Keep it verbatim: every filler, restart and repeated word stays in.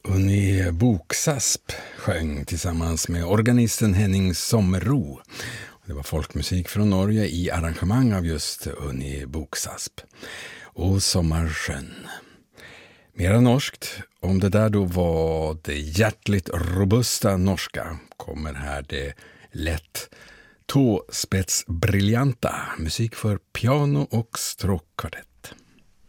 Unni Boksasp sjöng tillsammans med organisten Henning Sommerro. Det var folkmusik från Norge i arrangemang av just Unni Boksasp. Och Sommarsjön. Mera norskt, om det där då var det hjärtligt robusta norska, kommer här det lätt tåspetsbriljanta musik för piano och stråkkvartett.